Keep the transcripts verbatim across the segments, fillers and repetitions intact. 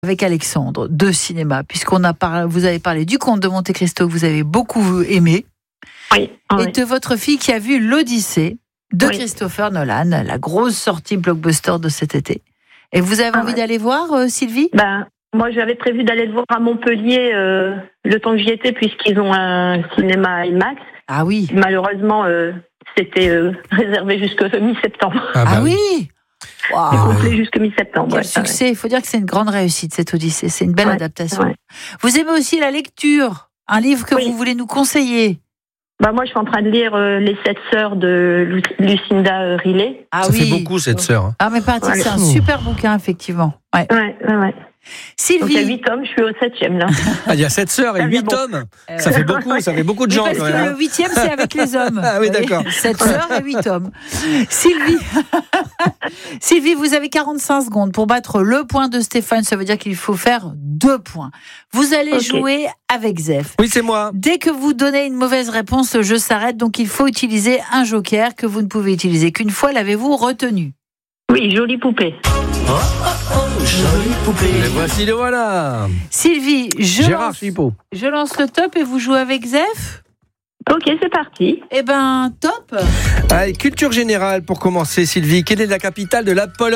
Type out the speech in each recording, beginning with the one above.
Avec Alexandre de cinéma, puisqu'on a parlé, vous avez parlé du Comte de Monte Cristo que vous avez beaucoup aimé, oui, oui. et de votre fille qui a vu l'Odyssée de oui. Christopher Nolan, la grosse sortie blockbuster de cet été. Et vous avez ah, envie ouais. d'aller voir, euh, Sylvie ? Ben, moi, j'avais prévu d'aller le voir à Montpellier euh, le temps que j'y étais, puisqu'ils ont un cinéma IMAX. Ah oui. Malheureusement, euh, c'était euh, réservé jusqu'au mi-septembre. Ah, bah ah oui. Wow. C'est complet jusqu'au mi-septembre. Quel ouais, succès, ouais. il faut dire que c'est une grande réussite cette Odyssée, c'est une belle ouais, adaptation. Ouais. Vous aimez aussi la lecture, un livre que oui. vous voulez nous conseiller ? Bah moi, je suis en train de lire euh, Les Sept Sœurs de Lucinda Riley. Ah, Ça oui. fait beaucoup, Sept Sœurs. Hein. Ah, mais paraît-il que c'est un super bouquin, effectivement. Ouais, ouais, ouais. ouais. Sylvie. Donc, il y a huit tomes, je suis au septième, là. Ah, il y a sept sœurs et huit tomes. Euh, ça fait beaucoup, ça fait beaucoup de gens. Parce que même. le huitième, c'est avec les hommes. Ah oui, d'accord. Sept sœurs et huit hommes. Sylvie. Sylvie, vous avez quarante-cinq secondes pour battre le point de Stéphane. Ça veut dire qu'il faut faire deux points. Vous allez okay. jouer avec Zef. Oui, c'est moi. Dès que vous donnez une mauvaise réponse, le jeu s'arrête. Donc, il faut utiliser un joker que vous ne pouvez utiliser qu'une fois. L'avez-vous retenu ? Oui, jolie poupée. Oh, oh, oh, jolie poupée. Et voici le voilà. Sylvie, je Gérard lance, Philippot. je lance le top et vous jouez avec Zef ? Ok, c'est parti. Eh ben, top. Allez, culture générale pour commencer, Sylvie. Quelle est la capitale de la Pologne ?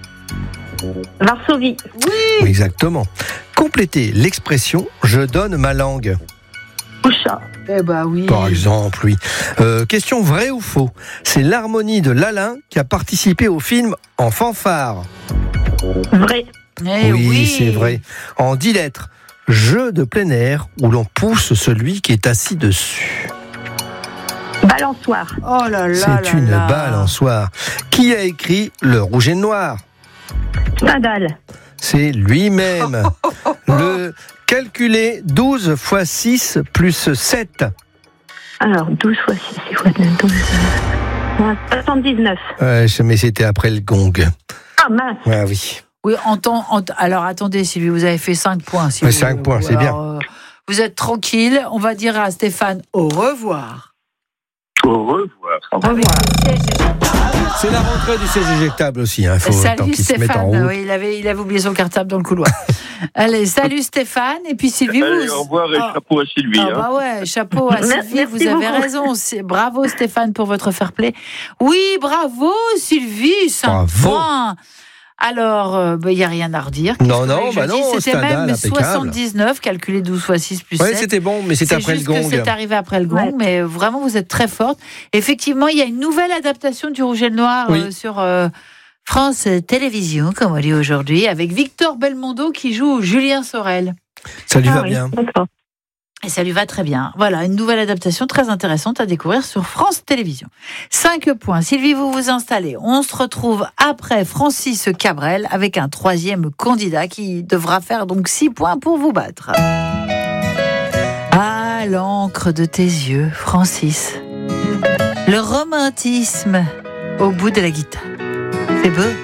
Varsovie. Oui. Exactement. Complétez l'expression « je donne ma langue ». Au chat. Eh ben oui. Par exemple, oui. Euh, question vrai ou faux ? C'est l'harmonie de Lalain qui a participé au film En fanfare. Vrai. Eh oui, oui, c'est vrai. En dix lettres, jeu de plein air où l'on pousse celui qui est assis dessus. Balançoire. Oh là là. C'est là une là. balançoire. Qui a écrit Le Rouge et le Noir ? Stendhal. C'est lui-même. Le calculer douze fois six plus sept. Alors, douze fois six, c'est quoi douze soixante-dix-neuf. Ouais, mais c'était après le gong. Ah mince. Ah oui. Oui, en temps, en, alors attendez, Sylvie, vous avez fait cinq points. Si ouais, vous, cinq points, c'est alors, bien. Euh, vous êtes tranquille. On va dire à Stéphane au revoir. Au revoir. Au revoir. C'est la rentrée du siège éjectable aussi. Hein. Faut salut qu'il se mette en Stéphane. route. Oui, il avait, il avait oublié son cartable dans le couloir. Allez, salut Stéphane. Et puis Sylvie, Allez, vous. au revoir et oh. chapeau à Sylvie. Ah hein. bah ouais, chapeau à Sylvie. Merci vous avez beaucoup. raison. C'est, bravo Stéphane pour votre fair play. Oui, bravo Sylvie. cinq Bravo. points. Alors, il euh, n'y bah, a rien à redire. Non, non, bah dis, non, c'était Stendhal, même impeccable. soixante-dix-neuf, calculé douze fois six plus ouais, sept. c'était bon, mais c'était c'est après le juste gong. que c'est arrivé après le gong, ouais. mais vraiment, vous êtes très forte. Effectivement, il y a une nouvelle adaptation du Rouge et le Noir oui. euh, sur euh, France Télévisions, comme on dit aujourd'hui, avec Victor Belmondo qui joue Julien Sorel. Ça lui ah, va oui. bien. D'accord. Et ça lui va très bien. Voilà, une nouvelle adaptation très intéressante à découvrir sur France Télévisions. Cinq points. Sylvie, vous vous installez. On se retrouve après Francis Cabrel avec un troisième candidat qui devra faire donc six points pour vous battre. À l'encre de tes yeux, Francis. Le romantisme au bout de la guitare. C'est beau.